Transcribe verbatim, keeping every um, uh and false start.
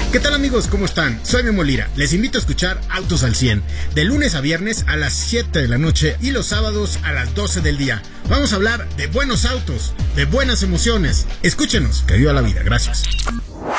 ¿Qué tal amigos? ¿Cómo están? Soy Memo Lira. Les invito a escuchar Autos al cien, de lunes a viernes a las siete de la noche y los sábados a las doce del día. Vamos a hablar de buenos autos, de buenas emociones. Escúchenos, que viva la vida. Gracias.